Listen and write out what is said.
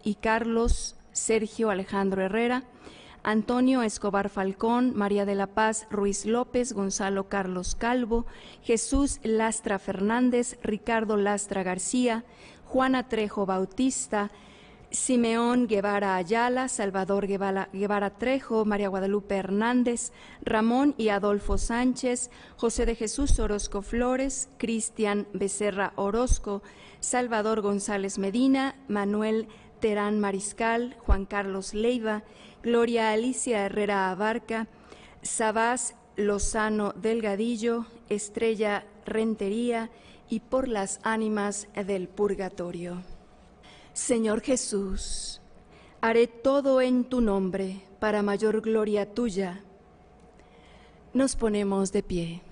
y Carlos Sergio Alejandro Herrera, Antonio Escobar Falcón, María de la Paz Ruiz López, Gonzalo Carlos Calvo, Jesús Lastra Fernández, Ricardo Lastra García, Juana Trejo Bautista, Simeón Guevara Ayala, Salvador Guevara Trejo, María Guadalupe Hernández, Ramón y Adolfo Sánchez, José de Jesús Orozco Flores, Cristian Becerra Orozco, Salvador González Medina, Manuel Terán Mariscal, Juan Carlos Leiva, Gloria Alicia Herrera Abarca, Sabás Lozano Delgadillo, Estrella Rentería, y por las ánimas del purgatorio. Señor Jesús, haré todo en tu nombre para mayor gloria tuya. Nos ponemos de pie.